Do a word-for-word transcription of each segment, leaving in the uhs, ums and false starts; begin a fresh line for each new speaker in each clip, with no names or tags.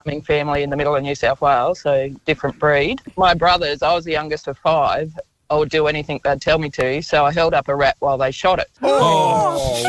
farming family in the middle of New South Wales, so different breed. My brothers, I was the youngest of five. I would do anything they'd tell me to, so I held up a rat while they shot it.
Oh,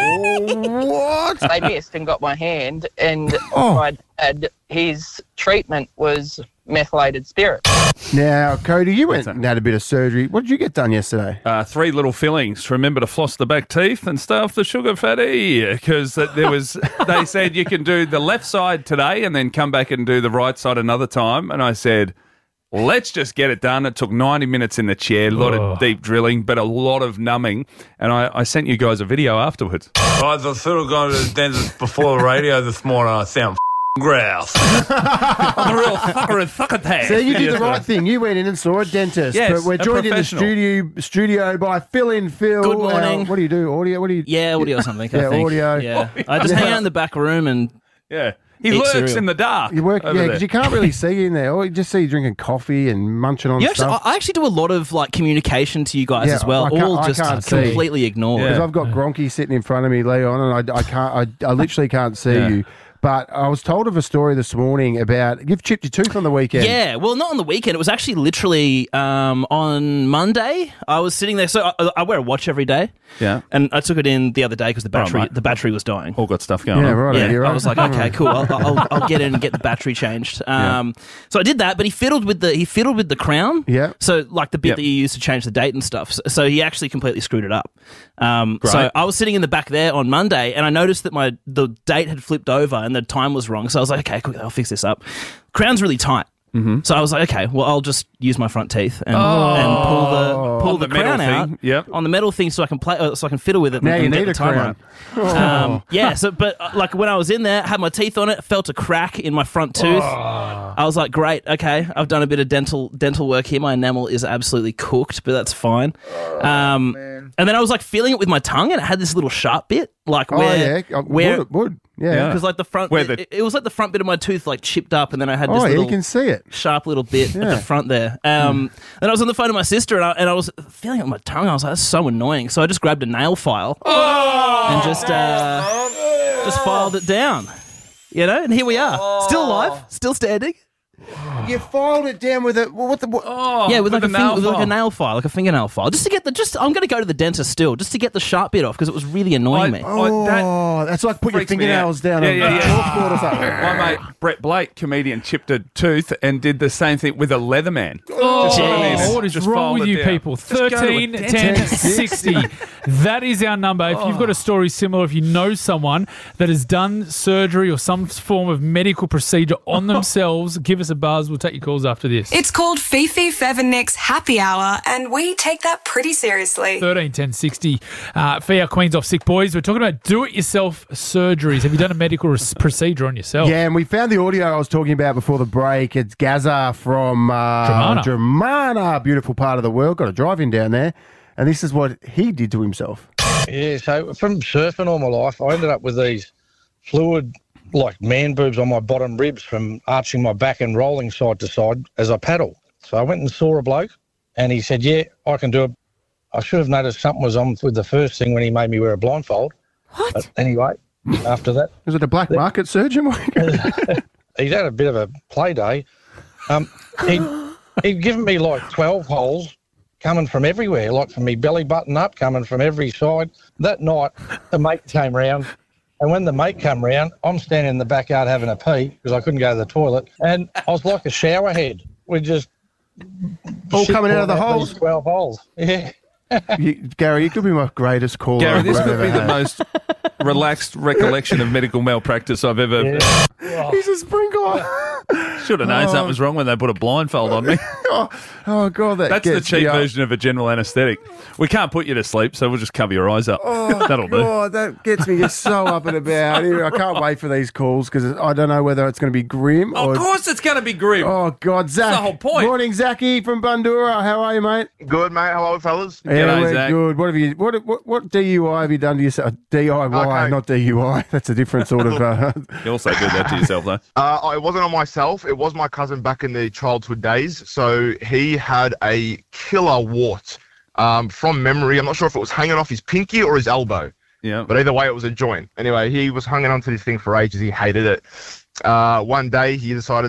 what?
They missed and got my hand, and
Oh.
my dad, his treatment was methylated spirit.
Now, Cody, you went and had a bit of surgery. What did you get done yesterday?
Uh, three little fillings. Remember to floss the back teeth and stay off the sugar fatty, because there was. They said you can do the left side today and then come back and do the right side another time. And I said, let's just get it done. It took ninety minutes in the chair, a lot
Oh.
of deep drilling, but a lot of numbing. And I, I sent you guys a video afterwards.
Guys, I sort of gone to the dentist before the radio this morning. I sound grouse.
I'm a real fucker and fuckatas.
So you did the right thing. You went in and saw a dentist.
Yes,
but we're
a
joined in the
professional.
studio studio by Phil and Phil.
Good morning.
Uh, what do you do? Audio? What do you?
Yeah, audio or something.
Yeah,
I think.
audio.
Yeah, I just hang out in the back room and
Yeah. He
Eat
lurks
cereal.
in the dark.
You work,
over
yeah,
there.
because you can't really see you in there. Or you just see you drinking coffee and munching on
you actually,
stuff.
I actually do a lot of like communication to you guys
Yeah,
as well,
I can't-
all
I
just
can't see.
completely ignored.
Because I've got Gronky sitting in front of me, Leon, and I, I can't. I, I literally can't see
Yeah.
you. But I was told of a story this morning about you've chipped your tooth on the weekend.
Yeah, well, not on the weekend. It was actually literally um, on Monday. I was sitting there. So I, I wear a watch every day.
Yeah.
And I took it in the other day because the
All right,
battery
mate.
the battery was dying.
All got stuff going
Yeah,
on.
right.
Yeah,
you're
I
right.
was like, okay, cool. I'll, I'll, I'll get in and get the battery changed. Um, So I did that, but he fiddled with the he fiddled with the crown.
Yeah.
So like the bit
Yep.
that you use to change the date and stuff. So, so he actually completely screwed it up. Um, so
Great.
I was sitting in the back there on Monday, and I noticed that my the date had flipped over and the time was wrong. So I was like, okay, cool, I'll fix this up. Crown's really tight. Mm-hmm. So I was like, okay, well, I'll just use my front teeth and, and pull the pull
On
the,
the metal
crown out
thing, yep.
on the metal thing, so I can play, uh, so I can fiddle with it.
Now
and,
you
and get
need
the
a
time
crown.
right. Um, yeah, so but uh, like when I was in there, had my teeth on it, felt a crack in my front tooth. I was like, great, okay, I've done a bit of dental dental work here. My enamel is absolutely cooked, but that's fine. Um, and then I was like feeling it with my tongue, and it had this little sharp bit, like
Oh
where
yeah. Uh,
where
would, would. Yeah.
Yeah.
because like the front,
Where
it,
the-
it was like the front bit of my tooth like chipped up, and then I had this
Oh, yeah,
little
you can see it.
sharp little bit at
Yeah.
the front there. Um, and I was on the phone to my sister, and I, and I was feeling it on my tongue. I was like, that's so annoying. So I just grabbed a nail file and just uh, just filed it down. You know, and here we are, still alive, still standing.
You filed it down with a what the what?
Oh,
yeah, with, like,
a
a
nail
finger, with like
file.
a nail file, like a fingernail file, just to get the. Just I'm going to go to the dentist still, just to get the sharp bit off because it was really annoying
I-
me.
I- that
Oh, that's like put your
freaks me out.
fingernails down
Yeah,
on
yeah,
a
yeah.
chalkboard or something.
My mate Brett Blake, comedian, chipped a tooth and did the same thing with a Leatherman.
Oh,
Just went in and
what is
just
wrong
filed
with
it
you
down.
people?
Just go to a
thirteen
dentist.
ten sixty. That is our number. If you've got a story similar, if you know someone that has done surgery or some form of medical procedure on themselves, give us a buzz. We'll take your calls after this.
It's called Fifi Fev and Nick's Happy Hour, and we take that pretty seriously.
thirteen ten sixty. Uh, for our Queens Off Sick boys, we're talking about do-it-yourself surgeries. Have you done a medical res- procedure on yourself?
Yeah, and we found the audio I was talking about before the break. It's Gaza from uh,
Dramana.
Dramana, beautiful part of the world. Got a drive-in down there. And this is what he did to himself.
Yeah, so from surfing all my life, I ended up with these fluid, like man boobs on my bottom ribs from arching my back and rolling side to side as I paddle. So I went and saw a bloke, and he said, yeah, I can do it. I should have noticed something was on with the first thing when he made me wear a blindfold.
What?
But anyway, after that,
Was it a black market surgeon?
he'd had a bit of a play day. Um, he'd, he'd given me like twelve holes coming from everywhere, like from me belly button up, coming from every side. That night, the mate came round, and when the mate come round, I'm standing in the backyard having a pee because I couldn't go to the toilet, and I was like a shower head. We just
All
shit
coming out of the
pouring
holes.
these twelve holes. Yeah.
You, Gary, you could be my greatest caller.
Gary, this
I've
could be
ever
the
had.
most relaxed recollection of medical malpractice I've ever.
He's a sprinkler.
Should have known something was wrong when they put a blindfold on me.
oh, oh, God, that
That's the
gets me
cheap
up.
version of a general anaesthetic. We can't put you to sleep, so we'll just cover your eyes up.
Oh,
That'll do.
God, that gets me just so up and about. I can't wait for these calls because I don't know whether it's going to be grim or...
Of course it's going to be grim.
Oh, God, Zach.
the whole point.
Morning, Zachy from Bundura. How are you, mate?
Good, mate. Hello, fellas.
Yeah,
G'day,
we're
Zach.
good. What have you? What what what D U I have you done to yourself? D I Y,
Okay.
not D U I. That's a different sort of. Uh,
You also do that to yourself, though.
Uh, it wasn't on myself. It was my cousin back in the childhood days. So he had a killer wart. Um, from memory, I'm not sure if it was hanging off his pinky or his elbow.
Yeah.
But either way, it was a joint. Anyway, he was hanging onto this thing for ages. He hated it. Uh, one day, he decided